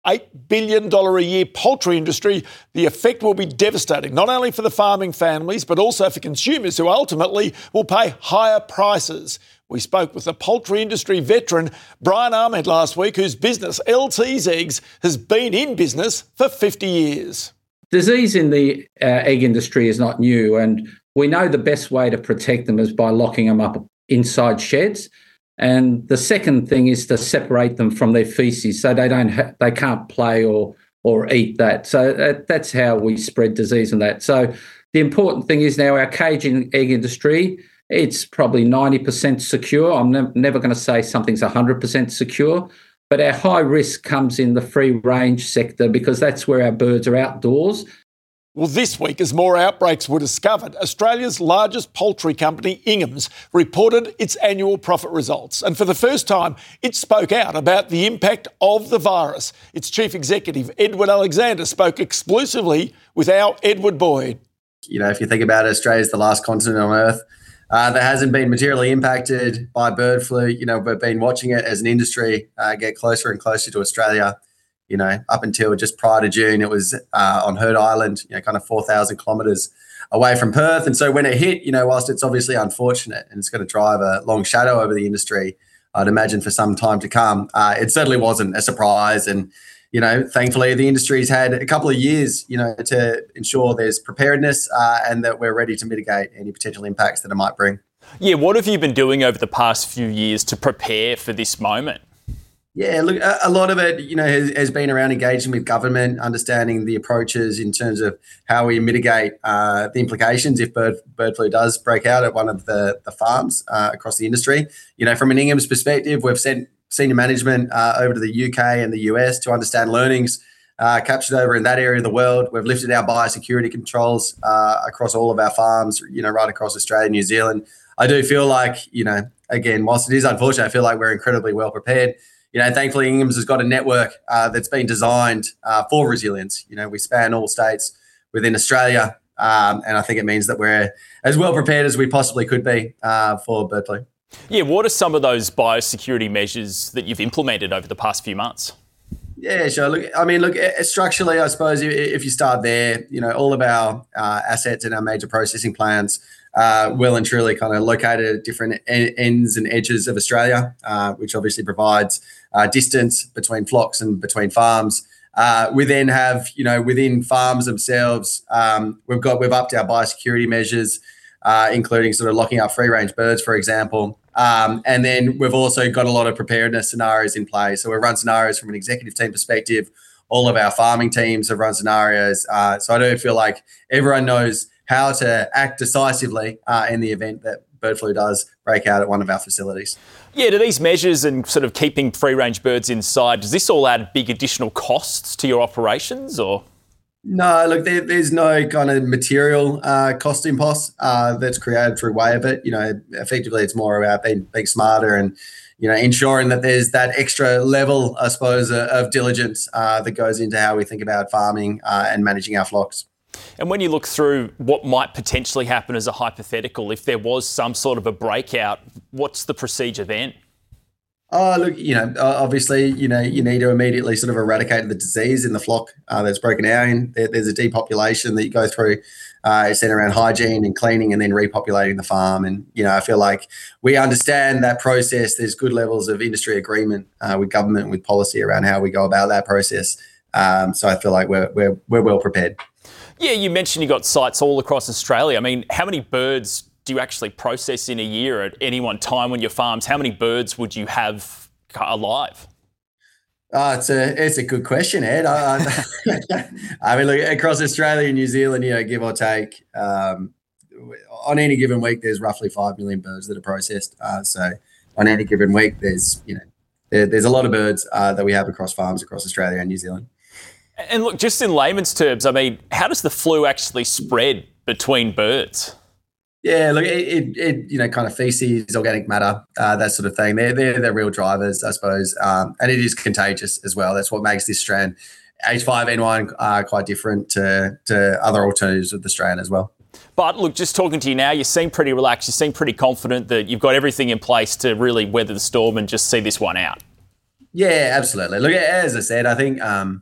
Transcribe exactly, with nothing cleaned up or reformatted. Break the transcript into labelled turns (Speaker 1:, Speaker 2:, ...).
Speaker 1: eight billion dollars a year poultry industry, the effect will be devastating, not only for the farming families, but also for consumers who ultimately will pay higher prices. We spoke with a poultry industry veteran, Brian Ahmed, last week, whose business, L T's Eggs, has been in business for fifty years.
Speaker 2: Disease in the uh, egg industry is not new, and we know the best way to protect them is by locking them up inside sheds. And the second thing is to separate them from their feces so they don't ha- they can't play or or eat that. So that, that's how we spread disease and that. So the important thing is now our caging egg industry, it's probably ninety percent secure. I'm ne- never going to say something's one hundred percent secure, but our high risk comes in the free range sector because that's where our birds are outdoors.
Speaker 1: Well, this week, as more outbreaks were discovered, Australia's largest poultry company, Ingham's, reported its annual profit results. And for the first time, it spoke out about the impact of the virus. Its chief executive, Edward Alexander, spoke exclusively with our Edward Boyd.
Speaker 3: You know, if you think about it, Australia's the last continent on Earth uh, that hasn't been materially impacted by bird flu. You know, we've been watching it as an industry uh, get closer and closer to Australia. You know, up until just prior to June, it was uh, on Heard Island, you know, kind of four thousand kilometres away from Perth. And so when it hit, you know, whilst it's obviously unfortunate and it's going to drive a long shadow over the industry, I'd imagine for some time to come, uh, it certainly wasn't a surprise. And, you know, thankfully the industry's had a couple of years, you know, to ensure there's preparedness uh, and that we're ready to mitigate any potential impacts that it might bring.
Speaker 4: Yeah, what have you been doing over the past few years to prepare for this moment?
Speaker 3: Yeah, look, a lot of it, you know, has, has been around engaging with government, understanding the approaches in terms of how we mitigate uh, the implications if bird bird flu does break out at one of the, the farms uh, across the industry. You know, from an Ingham's perspective, we've sent senior management uh, over to the U K and the U S to understand learnings uh, captured over in that area of the world. We've lifted our biosecurity controls uh, across all of our farms, you know, right across Australia and New Zealand. I do feel like, you know, again, whilst it is unfortunate, I feel like we're incredibly well prepared. You know, thankfully, Ingham's has got a network uh, that's been designed uh, for resilience. You know, we span all states within Australia, um, and I think it means that we're as well prepared as we possibly could be uh, for bird flu.
Speaker 4: Yeah, what are some of those biosecurity measures that you've implemented over the past few months?
Speaker 3: Yeah, sure. Look, I mean, look, structurally, I suppose if you start there, you know, all of our uh, assets and our major processing plants uh, well and truly kind of located at different en- ends and edges of Australia, uh, which obviously provides uh, distance between flocks and between farms. Uh, we then have, you know, within farms themselves, um, we've got we've upped our biosecurity measures, uh, including sort of locking up free-range birds, for example. Um, and then we've also got a lot of preparedness scenarios in place. So we've run scenarios from an executive team perspective. All of our farming teams have run scenarios. Uh, so I do feel like everyone knows how to act decisively uh, in the event that bird flu does break out at one of our facilities.
Speaker 4: Yeah, do these measures and sort of keeping free-range birds inside, does this all add big additional costs to your operations or...?
Speaker 3: No, look, there, there's no kind of material uh, cost impulse uh, that's created through way of it. You know, effectively it's more about being, being smarter and, you know, ensuring that there's that extra level, I suppose, uh, of diligence uh, that goes into how we think about farming uh, and managing our flocks.
Speaker 4: And when you look through what might potentially happen as a hypothetical, if there was some sort of a breakout, what's the procedure then?
Speaker 3: Oh, look, you know, obviously, you know, you need to immediately sort of eradicate the disease in the flock uh, that's broken out in. There, there's a depopulation that you go through. Uh, it's then around hygiene and cleaning and then repopulating the farm. And, you know, I feel like we understand that process. There's good levels of industry agreement uh, with government, with policy around how we go about that process. Um, so I feel like we're, we're, we're well prepared.
Speaker 4: Yeah, you mentioned you got sites all across Australia. I mean, how many birds do you actually process in a year at any one time on your farms? How many birds would you have alive?
Speaker 3: Oh, it's a it's a good question, Ed. I, I mean, look, across Australia and New Zealand, you know, give or take, um, on any given week, there's roughly five million birds that are processed. Uh, so on any given week, there's, you know, there, there's a lot of birds uh, that we have across farms across Australia and New Zealand.
Speaker 4: And look, just in layman's terms, I mean, how does the flu actually spread between birds?
Speaker 3: Yeah, look, it, it, it you know, kind of feces, organic matter, uh, that sort of thing. They're, they're the real drivers, I suppose. Um, and it is contagious as well. That's what makes this strain, H five N one, uh, quite different to, to other alternatives of the strain as well.
Speaker 4: But look, just talking to you now, you seem pretty relaxed. You seem pretty confident that you've got everything in place to really weather the storm and just see this one out.
Speaker 3: Yeah, absolutely. Look, as I said, I think um,